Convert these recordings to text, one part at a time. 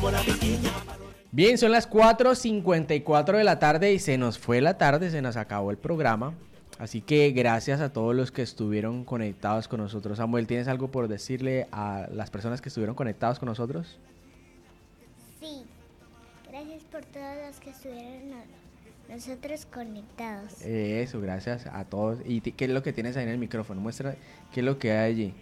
Bien, son las 4:54 de la tarde y se nos fue la tarde, se nos acabó el programa. Así que gracias a todos los que estuvieron conectados con nosotros. Samuel, ¿tienes algo por decirle a las personas que estuvieron conectados con nosotros? Sí, gracias por todos los que estuvieron nosotros conectados. Eso, gracias a todos. ¿Y qué es lo que tienes ahí en el micrófono? Muestra qué es lo que hay allí.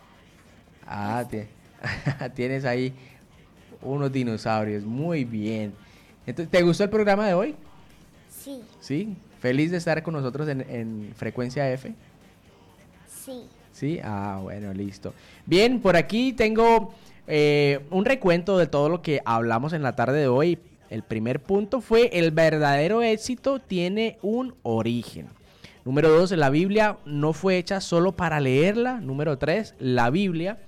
Tienes ahí unos dinosaurios, muy bien. Entonces, ¿te gustó el programa de hoy? Sí. ¿Sí? ¿Feliz de estar con nosotros en Frecuencia F? Sí. ¿Sí? Bueno, listo. Bien, por aquí tengo un recuento de todo lo que hablamos en la tarde de hoy. El primer punto fue: el verdadero éxito tiene un origen. Número 2, la Biblia no fue hecha solo para leerla. Número 3, la Biblia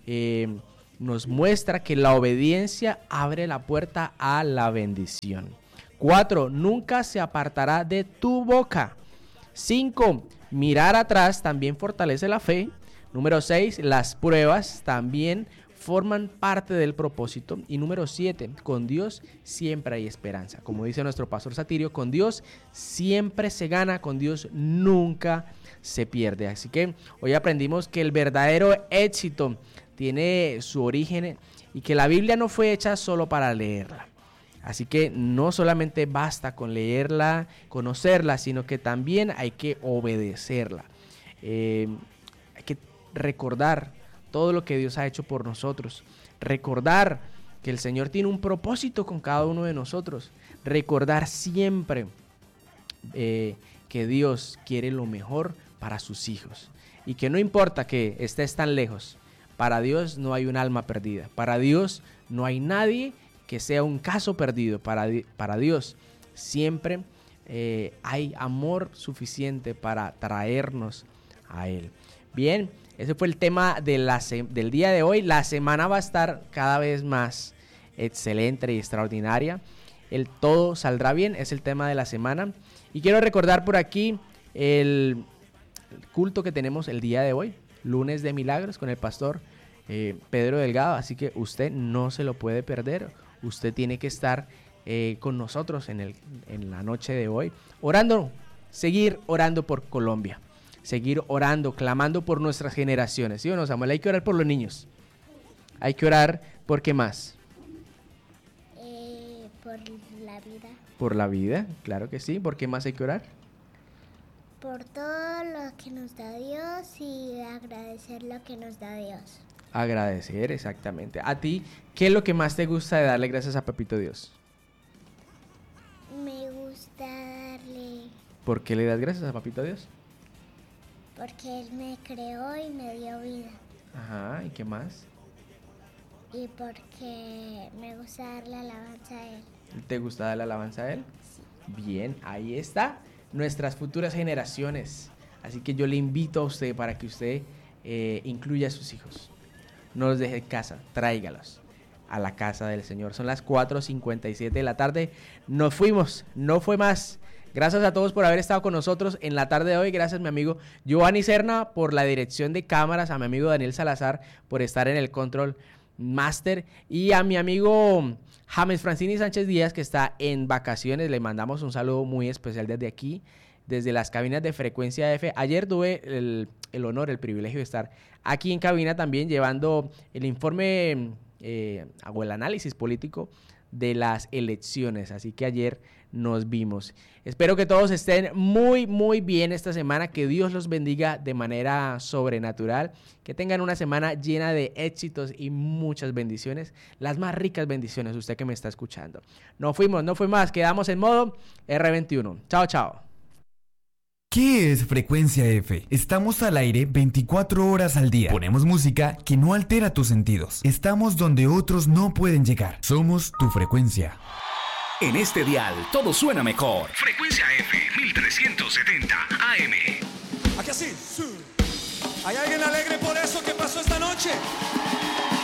nos muestra que la obediencia abre la puerta a la bendición. 4, nunca se apartará de tu boca. 5, mirar atrás también fortalece la fe. Número 6, las pruebas también forman parte del propósito. Y número 7, con Dios siempre hay esperanza. Como dice nuestro pastor Satirio, con Dios siempre se gana, con Dios nunca se pierde. Así que hoy aprendimos que el verdadero éxito tiene su origen y que la Biblia no fue hecha solo para leerla. Así que no solamente basta con leerla, conocerla, sino que también hay que obedecerla. Hay que recordar todo lo que Dios ha hecho por nosotros. Recordar que el Señor tiene un propósito con cada uno de nosotros. Recordar siempre que Dios quiere lo mejor para sus hijos. Y que no importa que estés tan lejos, para Dios no hay un alma perdida. Para Dios no hay nadie que sea un caso perdido. Para Dios siempre hay amor suficiente para traernos a Él. Bien, ese fue el tema del día de hoy. La semana va a estar cada vez más excelente y extraordinaria. El todo saldrá bien, es el tema de la semana. Y quiero recordar por aquí el culto que tenemos el día de hoy, lunes de milagros, con el pastor Pedro Delgado. Así que usted no se lo puede perder. Usted tiene que estar con nosotros en la noche de hoy, orando, seguir orando por Colombia. Seguir orando, clamando por nuestras generaciones. ¿Sí o no, Samuel? Hay que orar por los niños. Hay que orar por ¿qué más? Por la vida. Por la vida, claro que sí. ¿Por qué más hay que orar? Por todo lo que nos da Dios y agradecer lo que nos da Dios. Agradecer, exactamente. A ti, ¿qué es lo que más te gusta de darle gracias a Papito Dios? Me gusta darle... ¿Por qué le das gracias a Papito Dios? Porque Él me creó y me dio vida. Ajá, ¿y qué más? Y porque me gusta darle alabanza a Él. ¿Te gusta darle alabanza a Él? Sí. Bien, ahí está nuestras futuras generaciones. Así que yo le invito a usted para que usted incluya a sus hijos. No los deje en casa, tráigalos a la casa del Señor. Son las 4:57 de la tarde. Nos fuimos, no fue más. Gracias a todos por haber estado con nosotros en la tarde de hoy. Gracias a mi amigo Giovanni Serna por la dirección de cámaras, a mi amigo Daniel Salazar por estar en el control master y a mi amigo James Francini Sánchez Díaz, que está en vacaciones. Le mandamos un saludo muy especial desde aquí, desde las cabinas de Frecuencia F. Ayer tuve el honor, el privilegio de estar aquí en cabina también llevando el informe o el análisis político de las elecciones. Así que ayer nos vimos. Espero que todos estén muy muy bien esta semana, que Dios los bendiga de manera sobrenatural, que tengan una semana llena de éxitos y muchas bendiciones, las más ricas bendiciones, usted que me está escuchando. No fuimos, no fue más, quedamos en modo R21. Chao, chao. ¿Qué es Frecuencia F? Estamos al aire 24 horas al día. Ponemos música que no altera tus sentidos. Estamos donde otros no pueden llegar. Somos tu frecuencia. En este dial todo suena mejor. Frecuencia F 1370 AM. Aquí así. ¿Hay alguien alegre por eso que pasó esta noche?